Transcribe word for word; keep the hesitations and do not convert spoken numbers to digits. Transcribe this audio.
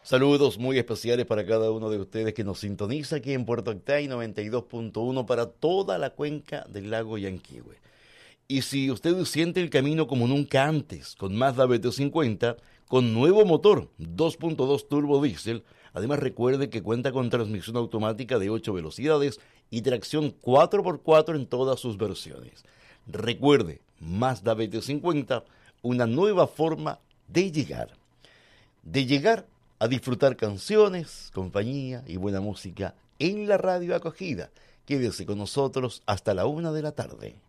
Saludos muy especiales para cada uno de ustedes que nos sintoniza aquí en Puerto Octay noventa y dos punto uno para toda la cuenca del lago Yanquihue. Y si usted siente el camino como nunca antes, con Mazda B T cincuenta, con nuevo motor dos punto dos turbo diésel, además recuerde que cuenta con transmisión automática de ocho velocidades y tracción cuatro por cuatro en todas sus versiones. Recuerde, Mazda B T cincuenta, una nueva forma de llegar. De llegar a disfrutar canciones, compañía y buena música en la radio acogida. Quédese con nosotros hasta la una de la tarde.